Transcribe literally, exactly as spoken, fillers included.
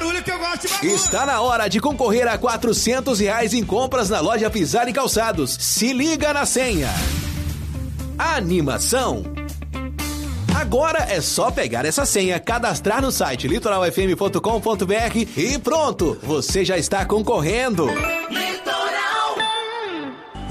barulho que eu gosto de bagulho. Está na hora de concorrer a quatrocentos reais em compras na loja Pisar e Calçados. Se liga na senha. Animação. Agora é só pegar essa senha, cadastrar no site litoral f m ponto com ponto b r e pronto, você já está concorrendo.